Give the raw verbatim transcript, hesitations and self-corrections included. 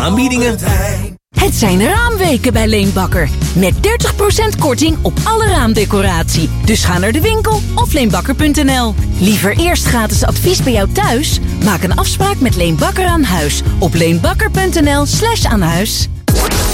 Aanbiedingen. Het zijn raamweken bij Leenbakker. Met dertig procent korting op alle raamdecoratie. Dus ga naar de winkel of leenbakker punt n l. Liever eerst gratis advies bij jou thuis? Maak een afspraak met Leenbakker aan huis. Op leenbakker punt n l slash aan huis.